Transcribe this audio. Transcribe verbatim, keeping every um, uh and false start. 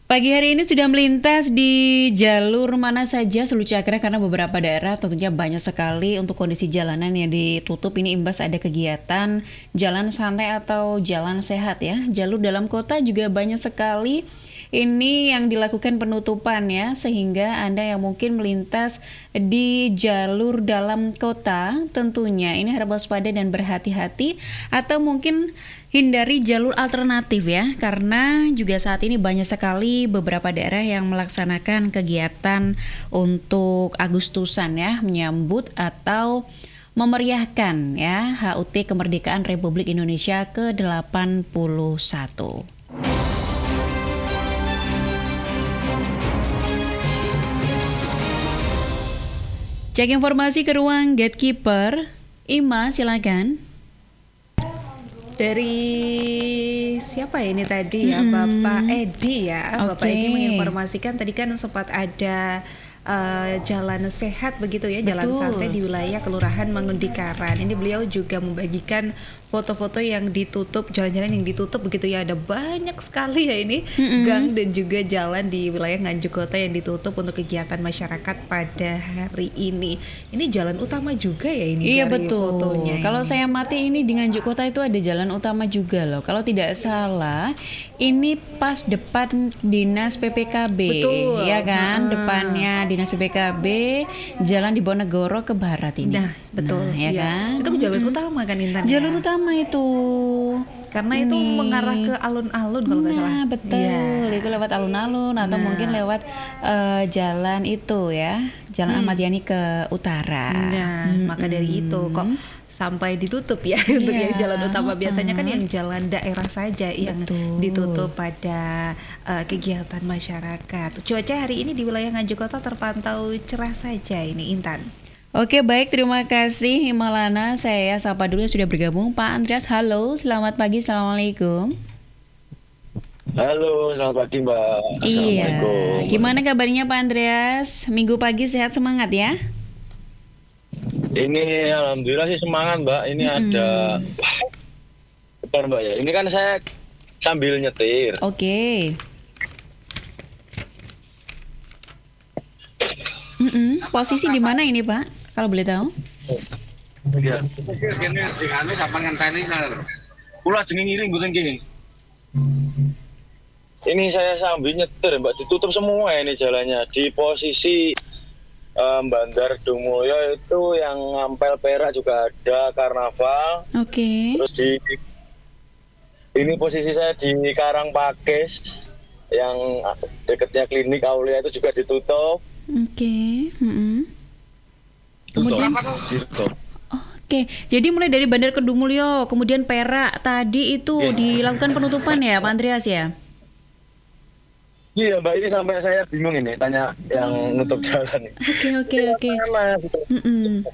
Pagi hari ini sudah melintas di jalur mana saja Seluruh Cakra karena beberapa daerah tentunya banyak sekali untuk kondisi jalanan yang ditutup. Ini imbas ada kegiatan jalan santai atau jalan sehat ya. Jalur dalam kota juga banyak sekali ini yang dilakukan penutupan ya, sehingga Anda yang mungkin melintas di jalur dalam kota tentunya ini harus waspada dan berhati-hati, atau mungkin hindari jalur alternatif ya, karena juga saat ini banyak sekali beberapa daerah yang melaksanakan kegiatan untuk Agustusan ya, menyambut atau memeriahkan ya H U T Kemerdekaan Republik Indonesia ke delapan puluh satu. Cek informasi ke ruang gatekeeper. Ima, silakan. Dari siapa ya ini tadi ya, hmm. Bapak Edi ya. Okay. Bapak Edi menginformasikan tadi kan sempat ada uh, jalan sehat begitu ya. Betul. Jalan santai di wilayah Kelurahan Mangundikaran. Ini beliau juga membagikan foto-foto yang ditutup, jalan-jalan yang ditutup begitu ya. Ada banyak sekali ya ini mm-hmm. gang dan juga jalan di wilayah Nganjuk Kota yang ditutup untuk kegiatan masyarakat pada hari ini. Ini jalan utama juga ya ini. Iya, dari betul. fotonya. Kalau ini. saya mati ini di Nganjuk Kota itu ada jalan utama juga loh. Kalau tidak salah, ini pas depan Dinas P P K B. Betul. Ya kan, hmm. depannya Dinas P P K B, jalan di Bonegoro ke barat ini. Nah, betul. Nah, ya iya. kan? Itu jalan hmm. utama kan Intan. Jalur ya? utama itu karena ini. Itu mengarah ke alun-alun kalau nggak nah, salah. Betul, ya. Itu lewat alun-alun atau nah. mungkin lewat uh, jalan itu ya, Jalan hmm. Ahmad Yani ke utara. Nah, hmm. maka dari itu kok sampai ditutup ya yeah. untuk yang jalan utama. Biasanya kan yang jalan daerah saja yang Betul. ditutup pada uh, kegiatan masyarakat. Cuaca hari ini di wilayah Nganjuk Kota terpantau cerah saja ini, Intan. Oke, baik, terima kasih Himalana. Saya sapa dulu yang sudah bergabung, Pak Andreas. Halo, selamat pagi, assalamualaikum. Halo, selamat pagi Mbak. Iya, gimana kabarnya Pak Andreas? Minggu pagi sehat, semangat ya? Ini alhamdulillah sih semangat Mbak. Ini hmm. ada Bentar, Mbak ya. Ini kan saya sambil nyetir. Oke. Okay. Mm-mm. Posisi di mana ini Pak? Kalau boleh tahu? Iya. Ini sing anu sampean ngenteni kan. Kula jenenge ngiring mboten kene. Ini saya sambil nyetir Mbak, ditutup semua ini jalannya. Di posisi um, Bandar Dumoyo itu yang Ngampel Perak juga ada karnaval. Oke. Okay. Terus di ini posisi saya di Karangpakis yang dekatnya klinik Aulia itu juga ditutup. Oke. Okay. Mm-hmm. Kemudian ditutup. Oke, jadi mulai dari Bandar Kedungmulyo, kemudian Perak tadi itu yeah. dilakukan penutupan ya, Pak Andreas ya? Iya Mbak, ini sampai saya bingung ini tanya yang nutup jalan. Oke oke oke.